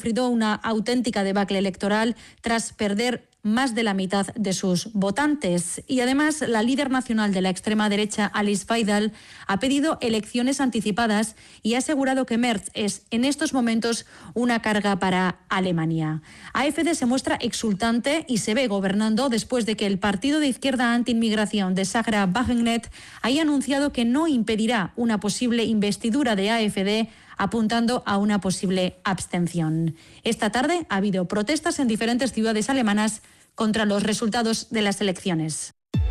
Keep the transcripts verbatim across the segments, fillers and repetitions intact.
sufrido una auténtica debacle electoral tras perder más de la mitad de sus votantes. Y además, la líder nacional de la extrema derecha, Alice Weidel, ha pedido elecciones anticipadas y ha asegurado que Merz es en estos momentos una carga para Alemania. A F D se muestra exultante y se ve gobernando después de que el partido de izquierda anti-inmigración de Sahra Wagenknecht haya anunciado que no impedirá una posible investidura de A F D, apuntando a una posible abstención. Esta tarde ha habido protestas en diferentes ciudades alemanas contra los resultados de las elecciones.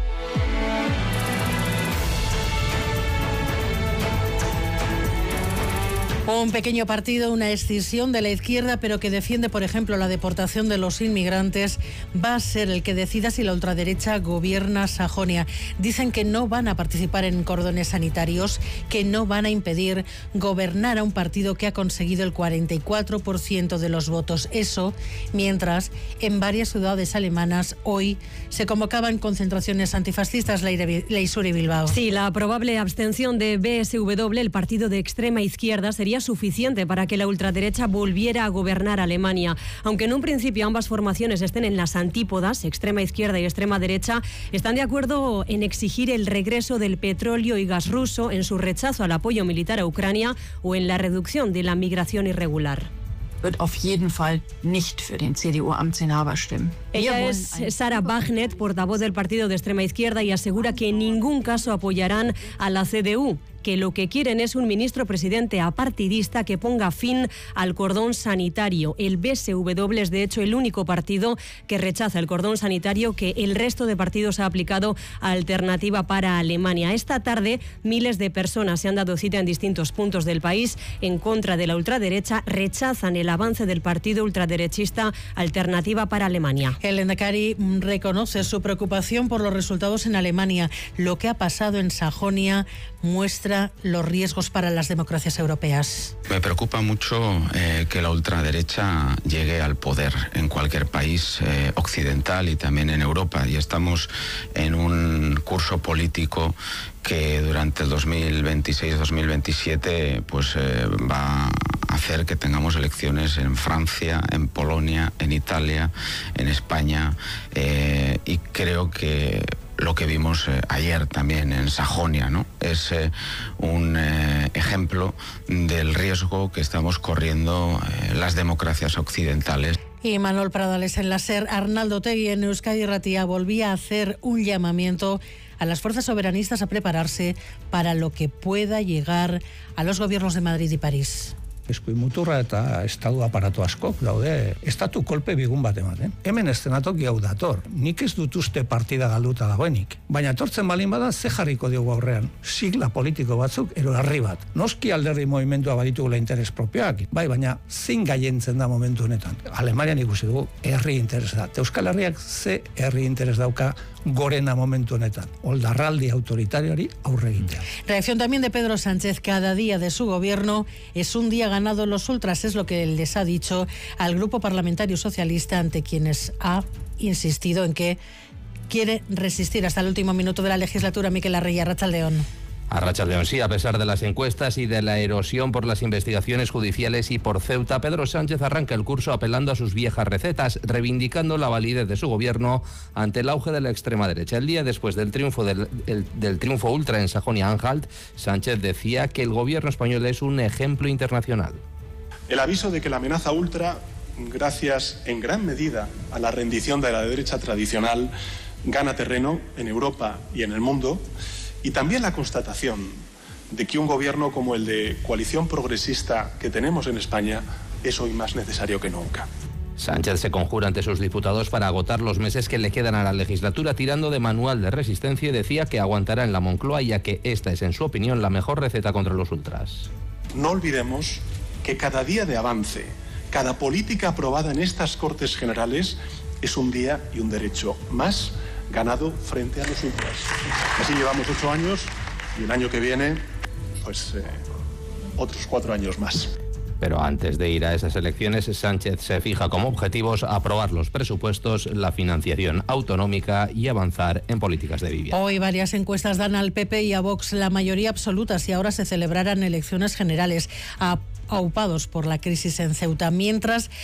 Un pequeño partido, una escisión de la izquierda, pero que defiende, por ejemplo, la deportación de los inmigrantes, va a ser el que decida si la ultraderecha gobierna Sajonia. Dicen que no van a participar en cordones sanitarios, que no van a impedir gobernar a un partido que ha conseguido el cuarenta y cuatro por ciento de los votos. Eso, mientras en varias ciudades alemanas hoy se convocaban concentraciones antifascistas. Leisuri Bilbao. Sí, la probable abstención de B S W, el partido de extrema izquierda, sería suficiente para que la ultraderecha volviera a gobernar Alemania. Aunque en un principio ambas formaciones estén en las antípodas, extrema izquierda y extrema derecha, están de acuerdo en exigir el regreso del petróleo y gas ruso, en su rechazo al apoyo militar a Ucrania o en la reducción de la migración irregular. Wird auf jeden Fall nicht für den C D U-Amtsinhaber stimmen. Ella es Sahra Wagenknecht, portavoz del partido de extrema izquierda, y asegura que en ningún caso apoyarán a la C D U, que lo que quieren es un ministro presidente apartidista que ponga fin al cordón sanitario. El B S W es, de hecho, el único partido que rechaza el cordón sanitario, que el resto de partidos ha aplicado a Alternativa para Alemania. Esta tarde, miles de personas se han dado cita en distintos puntos del país en contra de la ultraderecha, rechazan el avance del partido ultraderechista Alternativa para Alemania. El Lehendakari reconoce su preocupación por los resultados en Alemania. Lo que ha pasado en Sajonia muestra los riesgos para las democracias europeas. Me preocupa mucho eh, que la ultraderecha llegue al poder en cualquier país eh, occidental y también en Europa. Y estamos en un curso político que durante el dos mil veintiséis dos mil veintisiete pues, eh, va a hacer que tengamos elecciones en Francia, en Polonia, en Italia, en España, eh, y creo que lo que vimos eh, ayer también en Sajonia, ¿no? Es eh, un eh, ejemplo del riesgo que estamos corriendo eh, las democracias occidentales. Y Manuel Pradales en la SER. Arnaldo Otegi en Euskadi Irratia volvía a hacer un llamamiento a las fuerzas soberanistas a prepararse para lo que pueda llegar a los gobiernos de Madrid y París. Eskuin muturra eta estatu aparatu askok daude estatu kolpe bigun bat ematen. Hemen eszenatoki hau dator. Nik ez dut uste partida galduta dagoenik. Baina etortzen balin bada ze jarriko diogu aurrean. Sigla politiko batzuk ero herri bat. Noski alderdi movimendua baditugula interes propioak. Bai, baina zein gaientzen da momentu honetan. Alemanian ikusi dugu herri interes da. Euskal Herriak ze herri interes dauka gorena momentu honetan. Oldarraldi autoritarioari aurre egitea. Reacción también de Pedro Sánchez. Cada día de su gobierno es un día ganado los ultras, es lo que les ha dicho al Grupo Parlamentario Socialista, ante quienes ha insistido en que quiere resistir hasta el último minuto de la legislatura. Miquel Arrey, Arratsaldeon. Arratsaldeon, sí, a pesar de las encuestas y de la erosión por las investigaciones judiciales y por Ceuta, Pedro Sánchez arranca el curso apelando a sus viejas recetas, reivindicando la validez de su gobierno ante el auge de la extrema derecha. El día después del triunfo del, el, del triunfo ultra en Sajonia-Anhalt, Sánchez decía que el gobierno español es un ejemplo internacional. El aviso de que la amenaza ultra, gracias en gran medida a la rendición de la derecha tradicional, gana terreno en Europa y en el mundo, y también la constatación de que un gobierno como el de coalición progresista que tenemos en España es hoy más necesario que nunca. Sánchez se conjura ante sus diputados para agotar los meses que le quedan a la legislatura, tirando de manual de resistencia, y decía que aguantará en la Moncloa, ya que esta es, en su opinión, la mejor receta contra los ultras. No olvidemos que cada día de avance, cada política aprobada en estas Cortes Generales es un día y un derecho más ganado frente a los ultras. Así llevamos ocho años y el año que viene, pues, eh, otros cuatro años más. Pero antes de ir a esas elecciones, Sánchez se fija como objetivos aprobar los presupuestos, la financiación autonómica y avanzar en políticas de vivienda. Hoy varias encuestas dan al P P y a Vox la mayoría absoluta si ahora se celebraran elecciones generales, aupados por la crisis en Ceuta, mientras